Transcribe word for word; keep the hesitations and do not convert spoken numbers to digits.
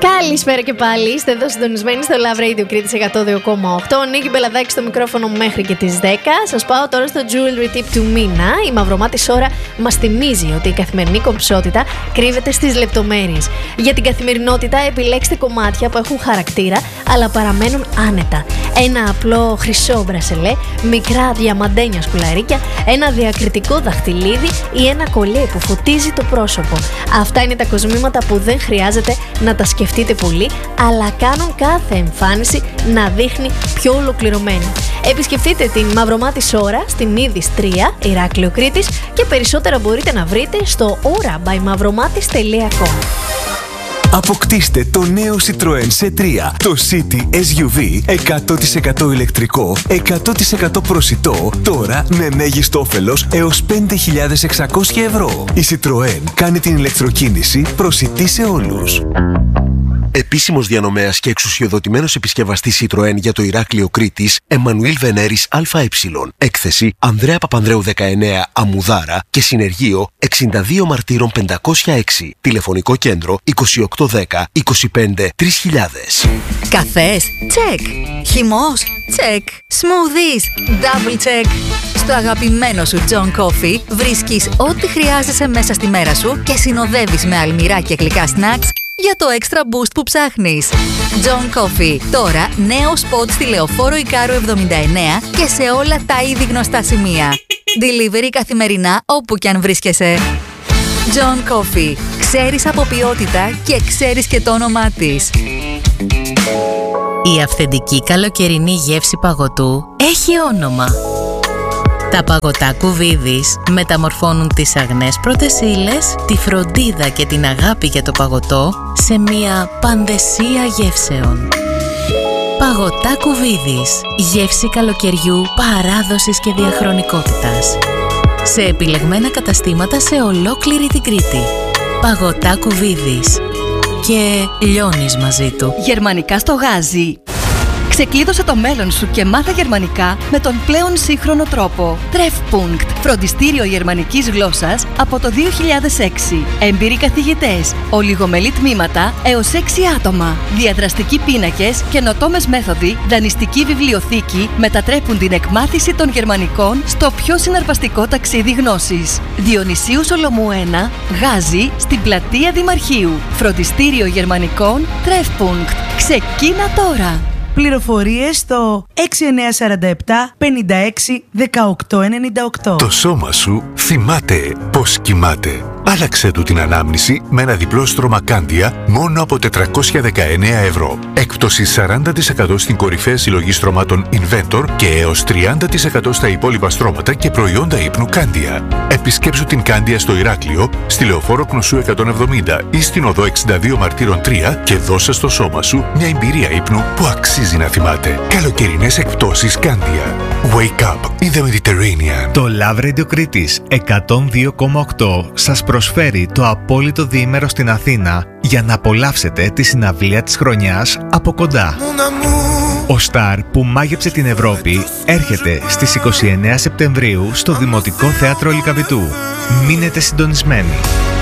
Καλησπέρα και πάλι. Είστε εδώ συντονισμένοι στο Love Radio Κρήτης εκατό δύο κόμμα οκτώ. Νίκη Μπελαδάκη στο μικρόφωνο μέχρι και τις δέκα. Σας πάω τώρα στο Jewelry Tip του μήνα. Η μαυρομάτης ώρα μας θυμίζει ότι η καθημερινή κομψότητα κρύβεται στις λεπτομέρειες. Για την καθημερινότητα επιλέξτε κομμάτια που έχουν χαρακτήρα αλλά παραμένουν άνετα. Ένα απλό χρυσό μπρασελέ, μικρά διαμαντένια σκουλαρίκια, ένα διακριτικό δαχτυλίδι ή ένα κολλιέ που φωτίζει το πρόσωπο. Αυτά είναι τα κοσμήματα που δεν χρειάζεται να τα σκεφτείτε πολύ, αλλά κάνουν κάθε εμφάνιση να δείχνει πιο ολοκληρωμένη. Επισκεφτείτε την Μαυρομάτης ώρα στην Ίδης τρία, Ηράκλειο Κρήτης, και περισσότερα μπορείτε να βρείτε στο aura by mavromatis τελεία com. Αποκτήστε το νέο Citroën σι τρία, το City ες γιου βι εκατό τοις εκατό ηλεκτρικό, εκατό τοις εκατό προσιτό, τώρα με μέγιστο όφελος έως πέντε χιλιάδες εξακόσια ευρώ. Η Citroën κάνει την ηλεκτροκίνηση προσιτή σε όλους. Επίσημος διανομέας και εξουσιοδοτημένος επισκευαστής Citroën για το Ηράκλειο Κρήτης, Εμμανουήλ Βενέρης ΑΕ. Έκθεση Ανδρέα Παπανδρέου δεκαεννέα, Αμμουδάρα, και συνεργείο εξήντα δύο Μαρτύρων πεντακόσια έξι. Τηλεφωνικό κέντρο είκοσι οκτώ δέκα είκοσι πέντε τρεις χιλιάδες. Καφές? Τσεκ. Χυμός? Τσεκ. Smoothies? Double check. Στο αγαπημένο σου John Coffee βρίσκεις ό,τι χρειάζεσαι μέσα στη μέρα σου και συνοδεύεις με αλμυρά και γλυκά snacks για το extra boost που ψάχνεις. John Coffee, τώρα νέο σποτ στη Λεωφόρο Ικάρου εβδομήντα εννέα και σε όλα τα ήδη γνωστά σημεία. Delivery καθημερινά όπου κι αν βρίσκεσαι. John Coffee, ξέρεις από ποιότητα και ξέρεις και το όνομά της. Η αυθεντική καλοκαιρινή γεύση παγωτού έχει όνομα. Τα παγωτά Κουβίδης μεταμορφώνουν τις αγνές πρώτες ύλες, τη φροντίδα και την αγάπη για το παγωτό σε μια παντεσία γεύσεων. Παγωτά Κουβίδης, γεύση καλοκαιριού, παράδοσης και διαχρονικότητας. Σε επιλεγμένα καταστήματα σε ολόκληρη την Κρήτη. Παγωτά Κουβίδης. Και λιώνεις μαζί του. Γερμανικά στο γάζι. Ξεκλείδωσε το μέλλον σου και μάθε γερμανικά με τον πλέον σύγχρονο τρόπο. Treffpunkt, φροντιστήριο γερμανικής γλώσσας από το δύο χιλιάδες έξι. Έμπειροι καθηγητές, ολιγομελή τμήματα έως έξι άτομα. Διαδραστικοί πίνακες, καινοτόμες μέθοδοι, δανειστική βιβλιοθήκη μετατρέπουν την εκμάθηση των γερμανικών στο πιο συναρπαστικό ταξίδι γνώσης. Διονυσίου Σολομού ένα, Γάζι, στην πλατεία Δημαρχείου. Φροντιστήριο γερμανικών Treffpunkt. Ξεκίνα τώρα! Πληροφορίες στο έξι εννιά τέσσερα επτά πενήντα έξι δεκαοκτώ ενενήντα οκτώ. Το σώμα σου θυμάται πώς κοιμάται. Άλλαξε του την ανάμνηση με ένα διπλό στρώμα Κάντια μόνο από τετρακόσια δεκαεννέα ευρώ. Έκπτωση σαράντα τοις εκατό στην κορυφαία συλλογή στρωμάτων Inventor και έως τριάντα τοις εκατό στα υπόλοιπα στρώματα και προϊόντα ύπνου Κάντια. Επισκέψου την Κάντια στο Ηράκλειο, στη Λεωφόρο Κνωσού εκατόν εβδομήντα ή στην οδό εξήντα δύο Μαρτύρων τρία και δώσε στο σώμα σου μια εμπειρία ύπνου που αξίζει να θυμάται. Καλοκαιρινές εκπτώσεις Κάντια. Wake up in the Mediterranean. Το Love Radio Κρήτης εκατό δύο κόμμα οκτώ σας προσφέρει το απόλυτο διήμερο στην Αθήνα για να απολαύσετε τη συναυλία της χρονιάς από κοντά. Ο Σταρ που μάγεψε την Ευρώπη έρχεται στις είκοσι εννέα Σεπτεμβρίου στο Δημοτικό Θέατρο Λυκαβητού. Μείνετε συντονισμένοι.